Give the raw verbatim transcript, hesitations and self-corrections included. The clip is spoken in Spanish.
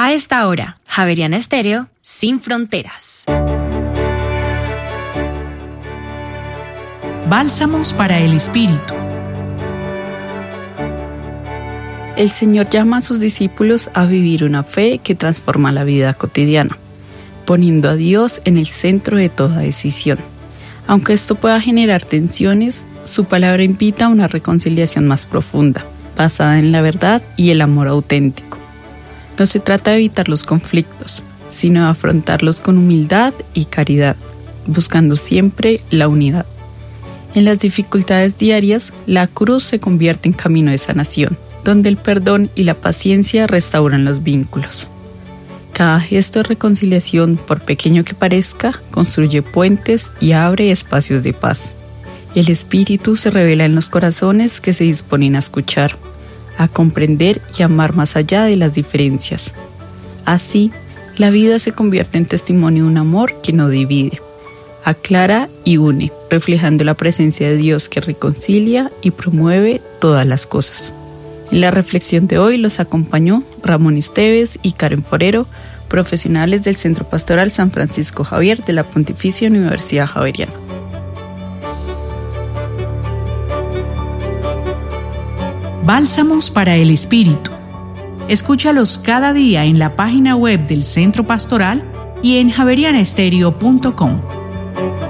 A esta hora, Javeriana Estéreo, sin fronteras. Bálsamos para el Espíritu. El Señor llama a sus discípulos a vivir una fe que transforma la vida cotidiana, poniendo a Dios en el centro de toda decisión. Aunque esto pueda generar tensiones, su palabra invita a una reconciliación más profunda, basada en la verdad y el amor auténtico. No se trata de evitar los conflictos, sino de afrontarlos con humildad y caridad, buscando siempre la unidad. En las dificultades diarias, la cruz se convierte en camino de sanación, donde el perdón y la paciencia restauran los vínculos. Cada gesto de reconciliación, por pequeño que parezca, construye puentes y abre espacios de paz. El Espíritu se revela en los corazones que se disponen a escuchar, a comprender y amar más allá de las diferencias. Así, la vida se convierte en testimonio de un amor que no divide, aclara y une, reflejando la presencia de Dios que reconcilia y promueve todas las cosas. En la reflexión de hoy los acompañó Ramón Esteves y Karen Forero, profesionales del Centro Pastoral San Francisco Javier de la Pontificia Universidad Javeriana. Bálsamos para el Espíritu. Escúchalos cada día en la página web del Centro Pastoral y en javeriana estéreo punto com.